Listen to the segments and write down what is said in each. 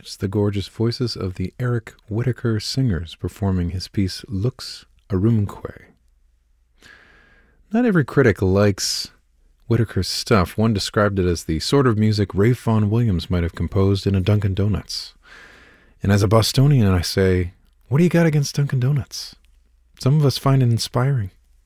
It's the gorgeous voices of the Eric Whitacre Singers performing his piece Lux Arumque. Not every critic likes Whitacre's stuff. One described it as the sort of music Ralph Vaughan Williams might have composed in a Dunkin' Donuts. And as a Bostonian, I say, what do you got against Dunkin' Donuts? Some of us find it inspiring.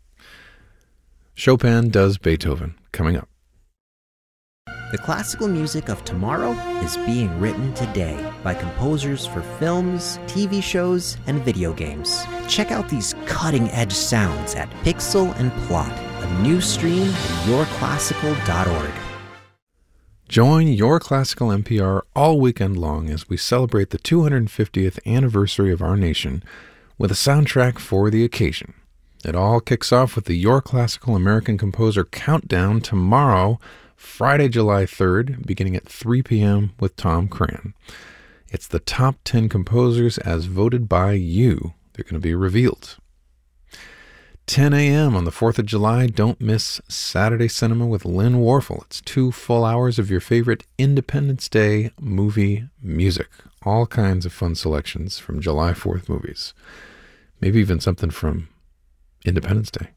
Chopin does Beethoven, coming up. The classical music of tomorrow is being written today by composers for films, TV shows, and video games. Check out these cutting-edge sounds at Pixel and Plot, a new stream at yourclassical.org. Join Your Classical NPR all weekend long as we celebrate the 250th anniversary of our nation with a soundtrack for the occasion. It all kicks off with the Your Classical American Composer Countdown tomorrow, Friday, July 3rd, beginning at 3 p.m. with Tom Cran. It's the top 10 composers as voted by you. They're going to be revealed. 10 a.m. on the 4th of July, don't miss Saturday Cinema with Lynn Warfel. It's 2 full hours of your favorite Independence Day movie music. All kinds of fun selections from July 4th movies. Maybe even something from Independence Day.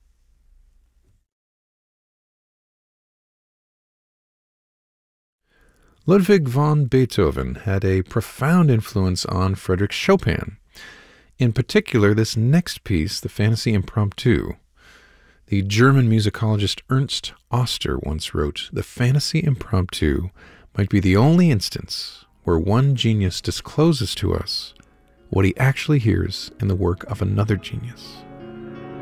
Ludwig van Beethoven had a profound influence on Frédéric Chopin. In particular, this next piece, the Fantasy Impromptu. The German musicologist Ernst Oster once wrote, "The Fantasy Impromptu might be the only instance where one genius discloses to us what he actually hears in the work of another genius."